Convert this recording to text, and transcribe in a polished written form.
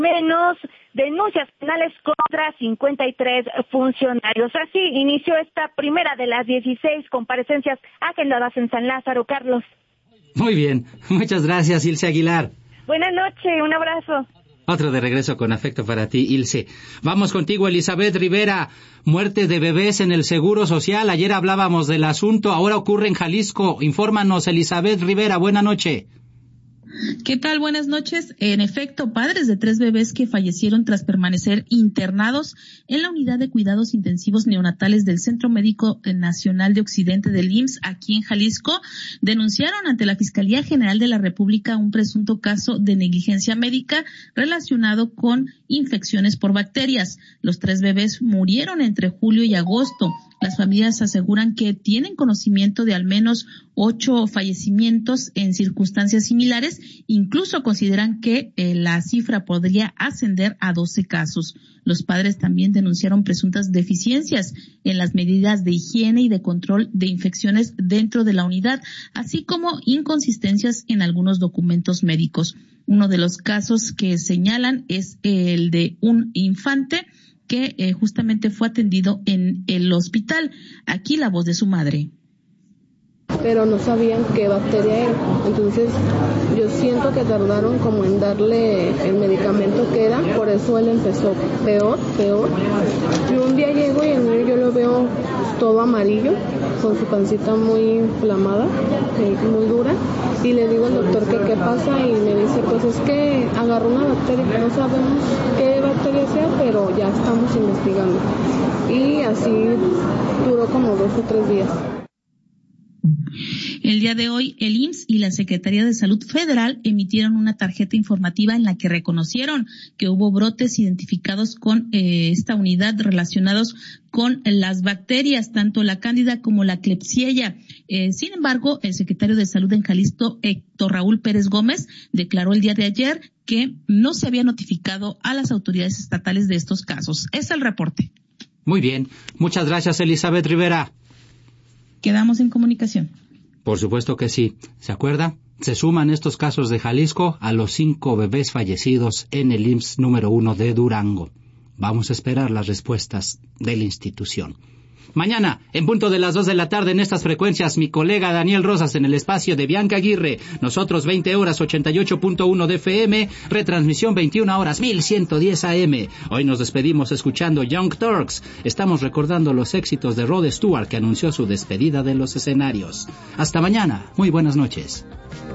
menos denuncias penales contra 53 funcionarios. Así inició esta primera de las 16 comparecencias agendadas en San Lázaro, Carlos. Muy bien, muchas gracias, Ilse Aguilar. Buenas noches, un abrazo. Otro de regreso con afecto para ti, Ilse. Vamos contigo, Elizabeth Rivera. Muerte de bebés en el Seguro Social. Ayer hablábamos del asunto, ahora ocurre en Jalisco. Infórmanos, Elizabeth Rivera. Buena noche. ¿Qué tal? Buenas noches. En efecto, padres de 3 bebés que fallecieron tras permanecer internados en la unidad de cuidados intensivos neonatales del Centro Médico Nacional de Occidente del IMSS, aquí en Jalisco, denunciaron ante la Fiscalía General de la República un presunto caso de negligencia médica relacionado con infecciones por bacterias. Los 3 bebés murieron entre julio y agosto. Las familias aseguran que tienen conocimiento de al menos 8 fallecimientos en circunstancias similares. Incluso consideran que la cifra podría ascender a 12 casos. Los padres también denunciaron presuntas deficiencias en las medidas de higiene y de control de infecciones dentro de la unidad, así como inconsistencias en algunos documentos médicos. Uno de los casos que señalan es el de un infante que justamente fue atendido en el hospital. Aquí la voz de su madre. Pero no sabían qué bacteria era. Entonces yo siento que tardaron como en darle el medicamento que era, por eso él empezó peor. Y un día llego y el niño yo lo veo todo amarillo, con su pancita muy inflamada, muy dura, y le digo al doctor que qué pasa y me dice pues es que agarró una bacteria, no sabemos qué bacteria sea, pero ya estamos investigando. Y así duró como 2 o 3 días. El día de hoy, el IMSS y la Secretaría de Salud Federal emitieron una tarjeta informativa en la que reconocieron que hubo brotes identificados con esta unidad relacionados con las bacterias, tanto la cándida como la klebsiella. Sin embargo, el secretario de Salud en Jalisco, Héctor Raúl Pérez Gómez, declaró el día de ayer que no se había notificado a las autoridades estatales de estos casos. Es el reporte. Muy bien. Muchas gracias, Elizabeth Rivera. Quedamos en comunicación. Por supuesto que sí. ¿Se acuerda? Se suman estos casos de Jalisco a los 5 bebés fallecidos en el IMSS número 1 de Durango. Vamos a esperar las respuestas de la institución. Mañana, en punto de las 2 de la tarde, en estas frecuencias, mi colega Daniel Rosas en el espacio de Bianca Aguirre. Nosotros 20 horas 88.1 de FM, retransmisión 21 horas 1110 AM. Hoy nos despedimos escuchando Young Turks. Estamos recordando los éxitos de Rod Stewart, que anunció su despedida de los escenarios. Hasta mañana. Muy buenas noches.